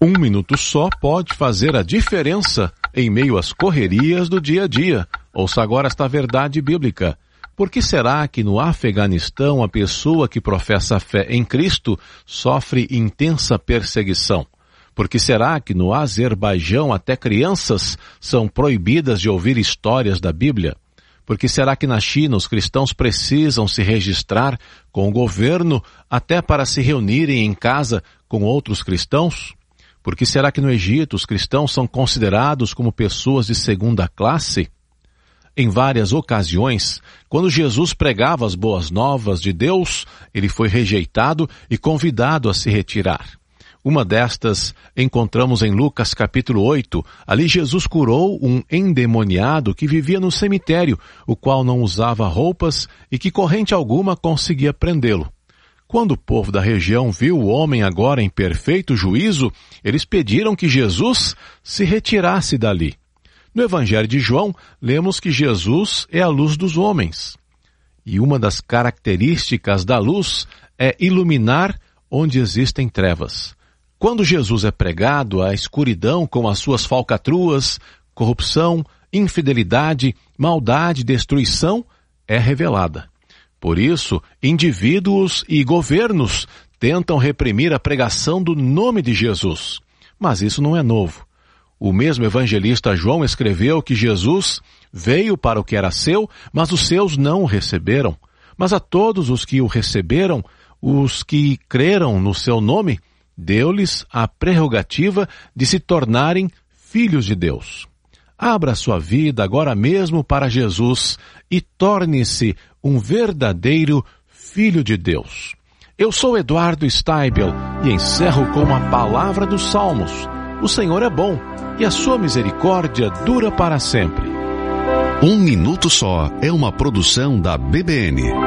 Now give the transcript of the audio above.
Um minuto só pode fazer a diferença em meio às correrias do dia a dia. Ouça agora esta verdade bíblica. Por que será que no Afeganistão a pessoa que professa a fé em Cristo sofre intensa perseguição? Por que será que no Azerbaijão até crianças são proibidas de ouvir histórias da Bíblia? Por que será que na China os cristãos precisam se registrar com o governo até para se reunirem em casa com outros cristãos? Por que será que no Egito os cristãos são considerados como pessoas de segunda classe? Em várias ocasiões, quando Jesus pregava as boas novas de Deus, ele foi rejeitado e convidado a se retirar. Uma destas encontramos em Lucas capítulo 8. Ali Jesus curou um endemoniado que vivia no cemitério, o qual não usava roupas e que corrente alguma conseguia prendê-lo. Quando o povo da região viu o homem agora em perfeito juízo, eles pediram que Jesus se retirasse dali. No Evangelho de João, lemos que Jesus é a luz dos homens. E uma das características da luz é iluminar onde existem trevas. Quando Jesus é pregado, a escuridão com as suas falcatruas, corrupção, infidelidade, maldade, destruição, é revelada. Por isso, indivíduos e governos tentam reprimir a pregação do nome de Jesus. Mas isso não é novo. O mesmo evangelista João escreveu que Jesus veio para o que era seu, mas os seus não o receberam. Mas a todos os que o receberam, os que creram no seu nome, deu-lhes a prerrogativa de se tornarem filhos de Deus. Abra sua vida agora mesmo para Jesus e torne-se um verdadeiro filho de Deus. Eu sou Eduardo Steibel e encerro com a palavra dos Salmos. O Senhor é bom e a sua misericórdia dura para sempre. Um Minuto Só é uma produção da BBN.